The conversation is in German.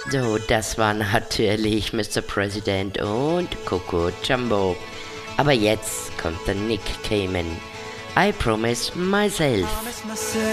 So, das war natürlich Mr. President und Coco Jumbo. Aber jetzt kommt der Nick Cayman. I promise myself.